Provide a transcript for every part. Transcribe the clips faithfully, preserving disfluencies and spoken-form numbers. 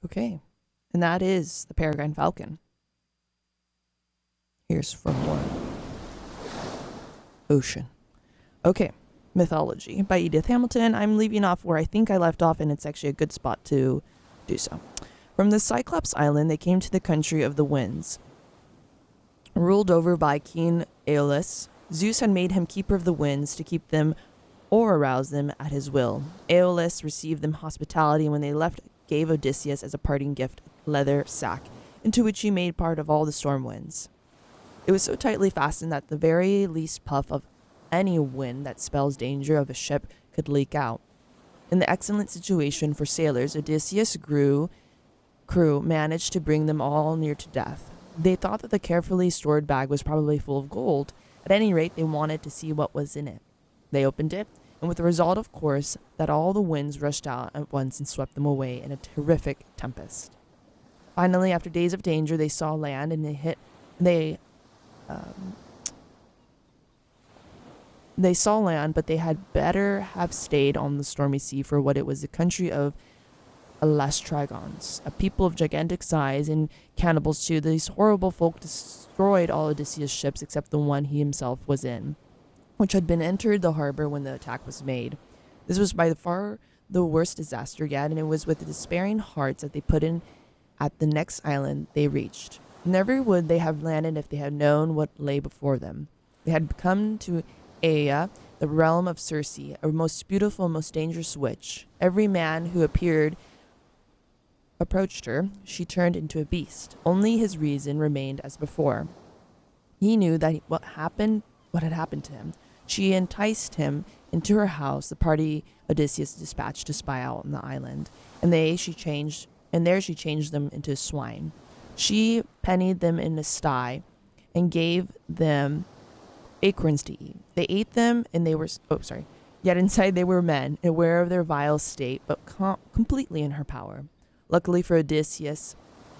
Okay. And that is the Peregrine Falcon. Here's for more ocean. Okay. Mythology by Edith Hamilton. I'm leaving off where I think I left off, and it's actually a good spot to do so. From the Cyclops Island, they came to the country of the winds. Ruled over by King Aeolus, Zeus had made him keeper of the winds to keep them or arouse them at his will. Aeolus received them hospitality, and when they left, gave Odysseus as a parting gift a leather sack, into which he made part of all the storm winds. It was so tightly fastened that the very least puff of any wind that spells danger of a ship could leak out. In the excellent situation for sailors, Odysseus' grew, crew managed to bring them all near to death. They thought that the carefully stored bag was probably full of gold. At any rate, they wanted to see what was in it. They opened it, and with the result, of course, that all the winds rushed out at once and swept them away in a terrific tempest. Finally, after days of danger, they saw land, and they hit. They, um, they saw land, but they had better have stayed on the stormy sea, for what it was the country of Alastragons, a people of gigantic size and cannibals too. These horrible folk destroyed all Odysseus' ships except the one he himself was in, which had been entered the harbor when the attack was made. This was by far the worst disaster yet, and it was with despairing hearts that they put in at the next island they reached. Never would they have landed if they had known what lay before them. They had come to Aea, the realm of Circe, a most beautiful, most dangerous witch. Every man who appeared approached her, she turned into a beast. Only his reason remained as before. He knew that what happened, what had happened to him. She enticed him into her house, the party Odysseus dispatched to spy out on the island, and they she changed, and there she changed them into swine. She pennied them in a sty, and gave them acorns to eat. They ate them, and they were oh sorry. Yet inside they were men, aware of their vile state, but com- completely in her power. Luckily for Odysseus,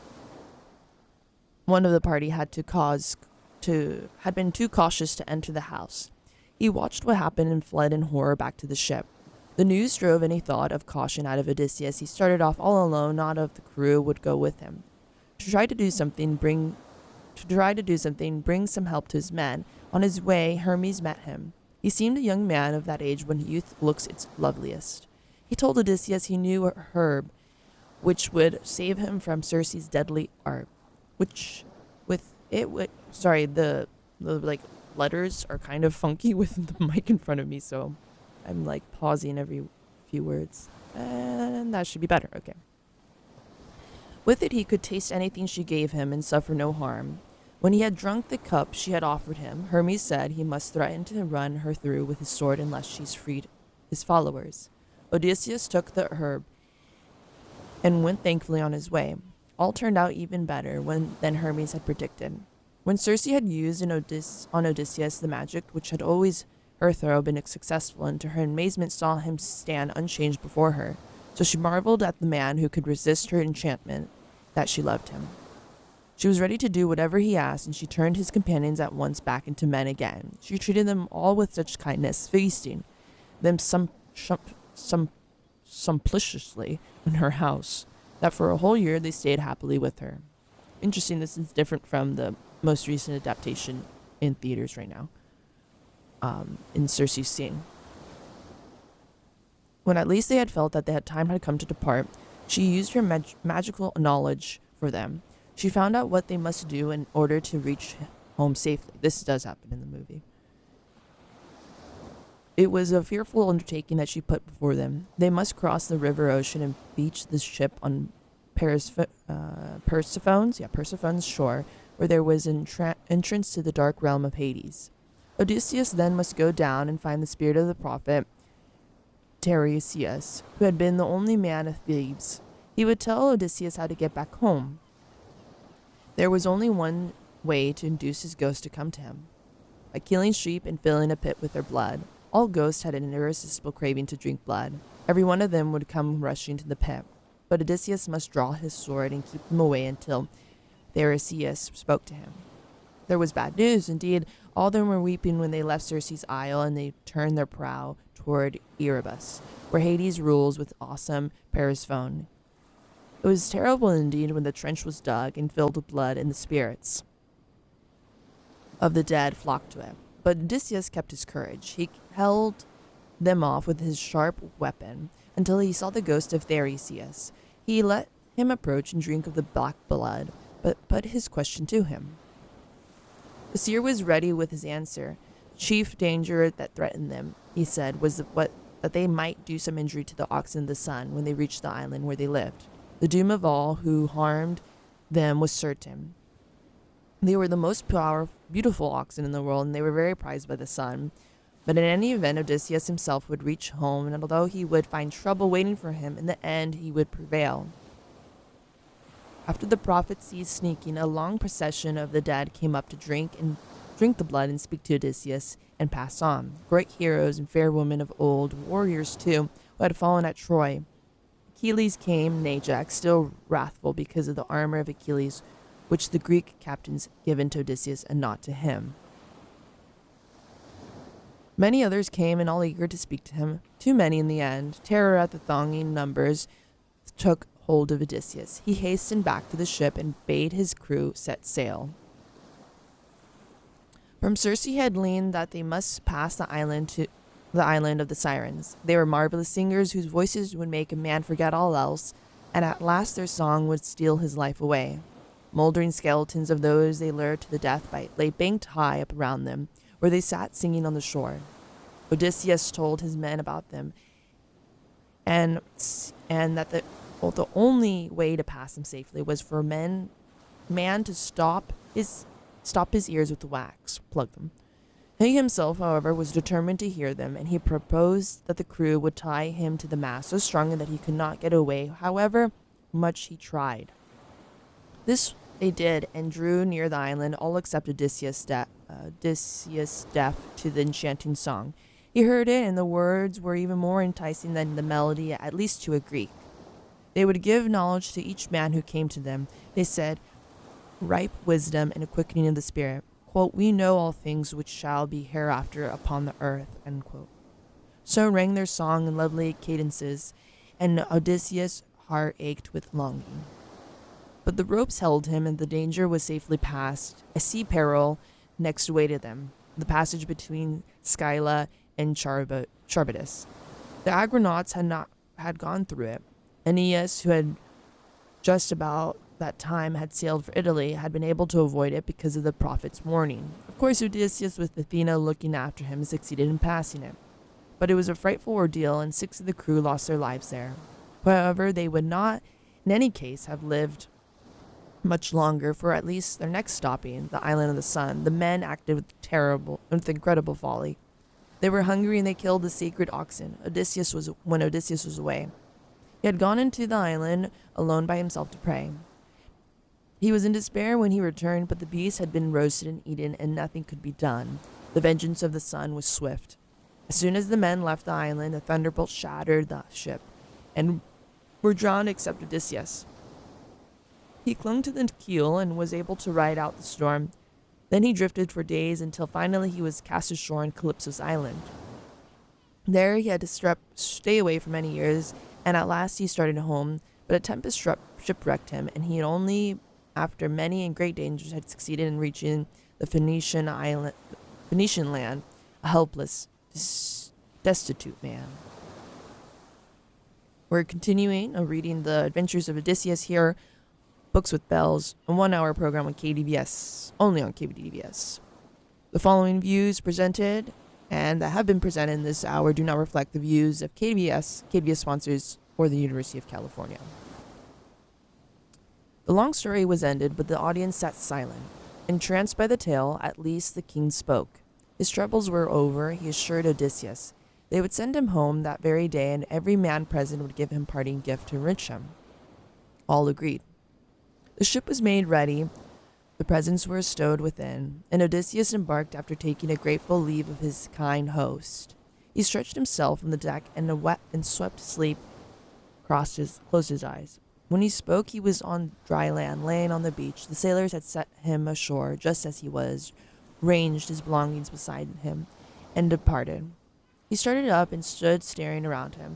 one of the party had to cause to had been too cautious to enter the house. He watched what happened and fled in horror back to the ship. The news drove any thought of caution out of Odysseus. He started off all alone, not of the crew would go with him. To try to do something, bring to try to do something, bring some help to his men. On his way, Hermes met him. He seemed a young man of that age when youth looks its loveliest. He told Odysseus he knew a herb which would save him from Circe's deadly art. Which, with it would, sorry, the, the like letters are kind of funky with the mic in front of me, so I'm like pausing every few words. And that should be better, okay. With it he could taste anything she gave him and suffer no harm. When he had drunk the cup she had offered him, Hermes said he must threaten to run her through with his sword unless she's freed his followers. Odysseus took the herb and went thankfully on his way. All turned out even better when, than Hermes had predicted. When Circe had used in Odys- on Odysseus the magic which had always hitherto been successful, and to her amazement saw him stand unchanged before her. So she marveled at the man who could resist her enchantment, that she loved him. She was ready to do whatever he asked, and she turned his companions at once back into men again. She treated them all with such kindness, feasting them some, some, some sumptuously in her house, that for a whole year they stayed happily with her. Interesting, this is different from the most recent adaptation in theaters right now, um, in Circe's scene. When at least they had felt that the time had come to depart, she used her mag- magical knowledge for them. She found out what they must do in order to reach home safely. This does happen in the movie. It was a fearful undertaking that she put before them. They must cross the river ocean and beach the ship on Perse- uh, Persephone's, yeah, Persephone's shore, where there was an entra- entrance to the dark realm of Hades. Odysseus then must go down and find the spirit of the prophet Tiresias, who had been the only man of Thebes. He would tell Odysseus how to get back home. There was only one way to induce his ghost to come to him, by killing sheep and filling a pit with their blood. All ghosts had an irresistible craving to drink blood. Every one of them would come rushing to the pit, but Odysseus must draw his sword and keep them away until Tiresias spoke to him. There was bad news, indeed. All of them were weeping when they left Circe's isle, and they turned their prow toward Erebus, where Hades rules with awesome Persephone. It was terrible indeed when the trench was dug and filled with blood, and the spirits of the dead flocked to it. But Odysseus kept his courage. He held them off with his sharp weapon until he saw the ghost of Theiresias. He let him approach and drink of the black blood, but put his question to him. The seer was ready with his answer. The chief danger that threatened them, he said, was what that they might do some injury to the oxen of the sun when they reached the island where they lived. The doom of all who harmed them was certain. They were the most powerful, beautiful oxen in the world, and they were very prized by the sun. But in any event, Odysseus himself would reach home, and although he would find trouble waiting for him, in the end he would prevail. After the prophet ceased sneaking, a long procession of the dead came up to drink and drink the blood and speak to Odysseus and pass on. Great heroes and fair women of old, warriors too, who had fallen at Troy. Achilles came, and Ajax, still wrathful because of the armor of Achilles, which the Greek captains given to Odysseus and not to him. Many others came, and all eager to speak to him. Too many in the end. Terror at the thronging numbers took hold of Odysseus. He hastened back to the ship and bade his crew set sail. From Circe had learned that they must pass the island to the island of the Sirens. They were marvelous singers whose voices would make a man forget all else, and at last their song would steal his life away. Moldering skeletons of those they lured to the death bite lay banked high up around them, where they sat singing on the shore. Odysseus told his men about them, and and that the well, the only way to pass them safely was for men man to stop his stop his ears with the wax, plug them. He himself, however, was determined to hear them, and he proposed that the crew would tie him to the mast so strongly that he could not get away, however much he tried. This they did, and drew near the island, all except Odysseus, de- uh, Odysseus deaf to the enchanting song. He heard it, and the words were even more enticing than the melody, at least to a Greek. They would give knowledge to each man who came to them, they said, ripe wisdom and a quickening of the spirit. Quote, we know all things which shall be hereafter upon the earth, end quote. So rang their song in lovely cadences, and Odysseus' heart ached with longing. But the ropes held him, and the danger was safely passed. A sea peril next awaited them, the passage between Scylla and Charb- Charybdis. The Argonauts had not had gone through it. Aeneas, who had just about that time had sailed for Italy, had been able to avoid it because of the prophet's warning. Of course, Odysseus, with Athena looking after him, succeeded in passing it. But it was a frightful ordeal, and six of the crew lost their lives there. However, they would not, in any case, have lived much longer, for at least their next stopping, the island of the sun, the men acted with terrible, with incredible folly. They were hungry, and they killed the sacred oxen. Odysseus was when Odysseus was away. He had gone into the island alone by himself to pray. He was in despair when he returned, but the beasts had been roasted and eaten, and nothing could be done. The vengeance of the sun was swift. As soon as the men left the island, a thunderbolt shattered the ship, and were drowned except Odysseus. He clung to the keel and was able to ride out the storm. Then he drifted for days until finally he was cast ashore on Calypso's island. There he had to strep- stay away for many years, and at last he started home, but a tempest struck- shipwrecked him, and he had only, after many and great dangers, had succeeded in reaching the Phoenician island, Phoenician land, a helpless, dis- destitute man. We're continuing uh, reading the Adventures of Odysseus here, Books with Bells, a one-hour program on K D V S, only on K D V S. The following views presented and that have been presented in this hour do not reflect the views of K D V S, K D V S sponsors, or the University of California. The long story was ended, but the audience sat silent. Entranced by the tale, at least the king spoke. His troubles were over, he assured Odysseus. They would send him home that very day, and every man present would give him parting gift to enrich him. All agreed. The ship was made ready, the presents were stowed within, and Odysseus embarked after taking a grateful leave of his kind host. He stretched himself on the deck, and a wet and swept sleep crossed his, closed his eyes. When he spoke, he was on dry land, laying on the beach. The sailors had set him ashore just as he was, ranged his belongings beside him, and departed. He started up and stood staring around him.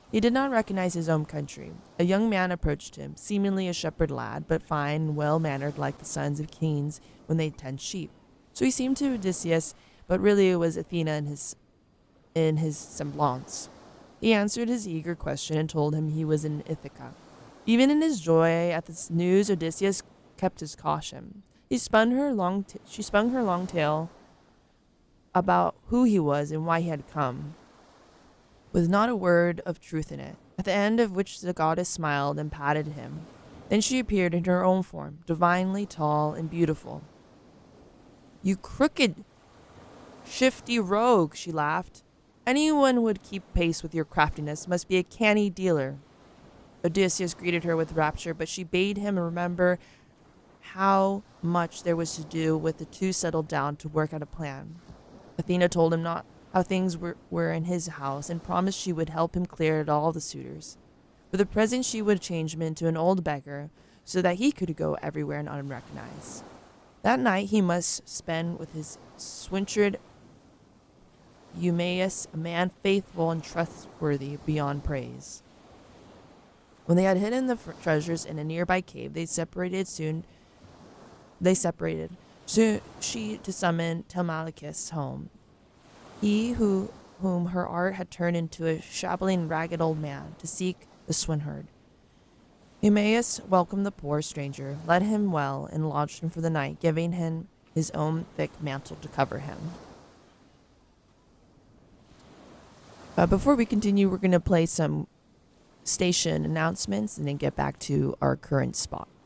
He did not recognize his own country. A young man approached him, seemingly a shepherd lad, but fine and well-mannered like the sons of kings when they tend sheep. So he seemed to Odysseus, but really it was Athena in his in his semblance. He answered his eager question and told him he was in Ithaca. Even in his joy at this news, Odysseus kept his caution. He spun her long t- she spun her long tale about who he was and why he had come, with not a word of truth in it, at the end of which the goddess smiled and patted him. Then she appeared in her own form, divinely tall and beautiful. "You crooked, shifty rogue," she laughed. "Anyone who would keep pace with your craftiness must be a canny dealer." Odysseus greeted her with rapture, but she bade him remember how much there was to do with the two settled down to work out a plan. Athena told him not how things were, were in his house and promised she would help him clear out all the suitors. For the present, she would change him into an old beggar so that he could go everywhere and unrecognized. That night he must spend with his swineherd Eumaeus, a man faithful and trustworthy beyond praise. When they had hidden the f- treasures in a nearby cave, they separated soon. They separated. Soon she to summon Telemachus home, he who whom her art had turned into a shabbling, ragged old man, to seek the swineherd. Eumaeus welcomed the poor stranger, led him well, and lodged him for the night, giving him his own thick mantle to cover him. Uh, before we continue, we're going to play some station announcements and then get back to our current spot.